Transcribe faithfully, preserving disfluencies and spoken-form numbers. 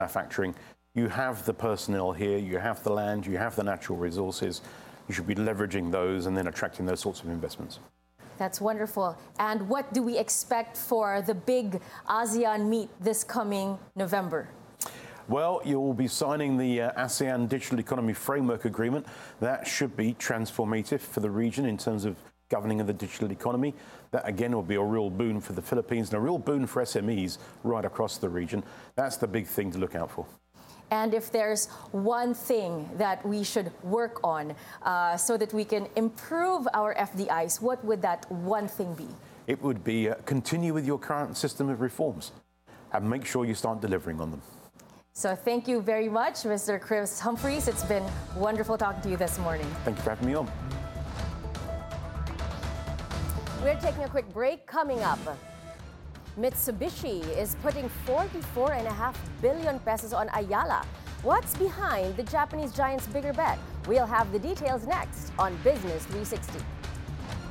manufacturing. You have the personnel here, you have the land, you have the natural resources. You should be leveraging those and then attracting those sorts of investments. That's wonderful. And what do we expect for the big ASEAN meet this coming November? Well, you'll be signing the uh, ASEAN Digital Economy Framework Agreement. That should be transformative for the region in terms of governing of the digital economy. That, again, will be a real boon for the Philippines and a real boon for S M Es right across the region. That's the big thing to look out for. And if there's one thing that we should work on uh, so that we can improve our F D Is, what would that one thing be? It would be uh, continue with your current system of reforms and make sure you start delivering on them. So thank you very much, Mister Chris Humphreys. It's been wonderful talking to you this morning. Thank you for having me on. We're taking a quick break. Coming up, Mitsubishi is putting forty-four point five billion pesos on Ayala. What's behind the Japanese giant's bigger bet? We'll have the details next on Business three sixty.